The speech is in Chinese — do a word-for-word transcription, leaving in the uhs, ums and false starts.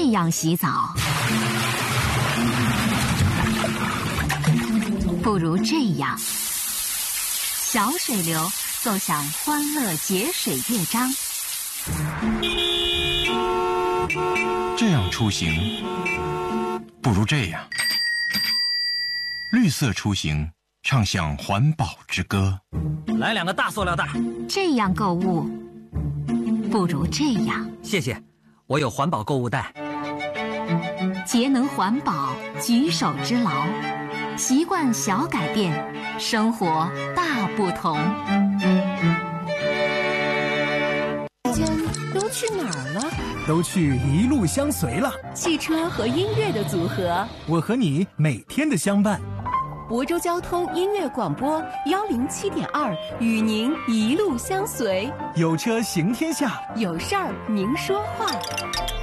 这样洗澡，不如这样。小水流奏响欢乐节水乐章。 这样出行，不如这样。绿色出行，唱响环保之歌。 来两个大塑料袋。 这样购物，不如这样。 谢谢，我有环保购物袋。 节能环保，举手之劳，习惯小改变，生活大不同。 都去哪儿了？ 都去一路相随了。 汽车和音乐的组合， 我和你每天的相伴。 亳州交通音乐广播幺零七点二，与您一路相随。 有车行天下， 有事儿您说话。